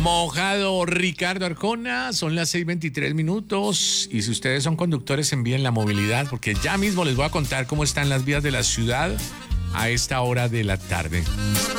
Mojado Ricardo Arjona, son las 6:23 y si ustedes son conductores envíen la movilidad porque ya mismo les voy a contar cómo están las vías de la ciudad a esta hora de la tarde.